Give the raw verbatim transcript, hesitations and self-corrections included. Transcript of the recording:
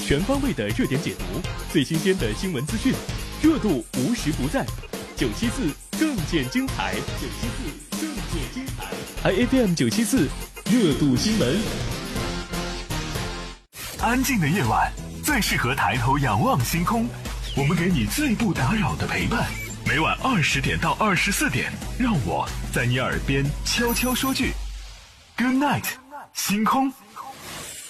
全方位的热点解读，最新鲜的新闻资讯，热度无时不在。九七四更见精彩，九七四更见精彩。I F M 九七四热度新闻。 安静的夜晚最适合抬头仰望星空，我们给你最不打扰的陪伴。每晚二十点到二十四点，让我在你耳边悄悄说句 Good night， 星空。